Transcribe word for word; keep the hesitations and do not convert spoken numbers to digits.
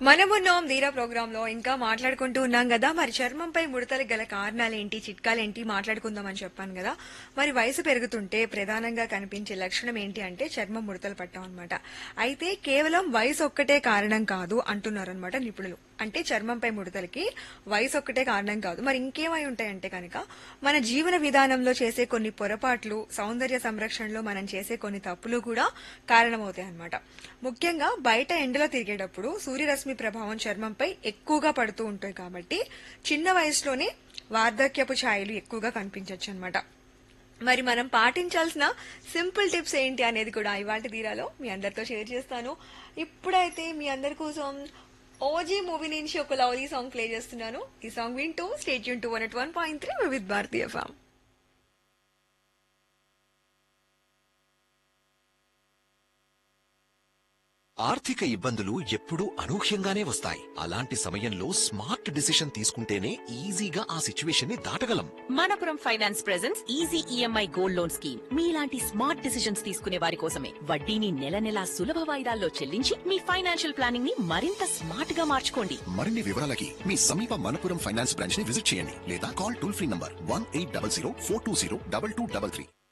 మనమున్నాం ధీరా ప్రోగ్రామ్ లో ఇంకా మాట్లాడుకుంటూ ఉన్నాం కదా. మరి చర్మంపై ముడతలకు గల కారణాలేంటి, చిట్కాలేంటి మాట్లాడుకుందామని చెప్పాను కదా. మరి వయసు పెరుగుతుంటే ప్రధానంగా కనిపించే లక్షణం ఏంటి అంటే చర్మం ముడతలు పట్టడం అనమాట. అయితే కేవలం వయసు ఒక్కటే కారణం కాదు అంటున్నారనమాట నిపుణులు. అంటే చర్మంపై ముడతలకి వయసు ఒక్కటే కారణం కాదు, మరి ఇంకేమై ఉంటాయంటే కనుక మన జీవన విధానంలో చేసే కొన్ని పొరపాట్లు, సౌందర్య సంరక్షణలో మనం చేసే కొన్ని తప్పులు కూడా కారణమవుతాయి అన్నమాట. ముఖ్యంగా బయట ఎండలో తిరిగేటప్పుడు సూర్యరశ్మి ప్రభావం చర్మంపై ఎక్కువగా పడుతూ ఉంటాయి కాబట్టి చిన్న వయసులోనే వార్ధక్యపు ఛాయలు ఎక్కువగా కనిపించవచ్చు అనమాట. మరి మనం పాటించాల్సిన సింపుల్ టిప్స్ ఏంటి అనేది కూడా ఇవాళ తీరాలో మీ అందరితో షేర్ చేస్తాను. ఇప్పుడైతే మీ అందరి కోసం ఓజీ మూవీ నుంచి ఒక లవ్లీ సాంగ్ ప్లే చేస్తున్నాను. ఈ సాంగ్ వింటూ state Yoon to one at one point three with Bharatiya form. ఆర్థిక ఇబ్బందులు ఎప్పుడూ అనూహ్యంగానే వస్తాయి. అలాంటి సమయంలో స్మార్ట్ డిసిషన్ తీసుకుంటేనే ఈజీగా ఆ సిచ్యువేషన్ ని దాటగలం. Manappuram finance presents easy EMI gold loan scheme. మీలాంటి స్మార్ట్ డిసిషన్స్ తీసుకునే వారి కోసమే. వడ్డీని నెల నెలా సులభ వాయిదాల్లో చెల్లించి మీ ఫైనాన్షియల్ ప్లానింగ్ ని మరింత స్మార్ట్ గా మార్చుకోండి. మరిన్ని వివరాలకి మీ సమీప మనపురం ఫైనాన్స్ బ్రాంచ్ ని విజిట్ చేయండి లేదా call toll free number one eight double zero four two zero double two double three.